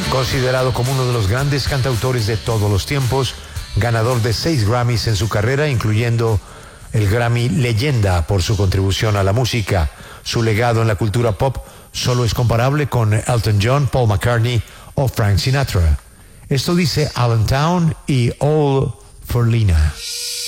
Considerado como uno de los grandes cantautores de todos los tiempos, ganador de 6 Grammys en su carrera, incluyendo el Grammy Leyenda por su contribución a la música. Su legado en la cultura pop solo es comparable con Elton John, Paul McCartney o Frank Sinatra. Esto dice Allentown y All for Lena.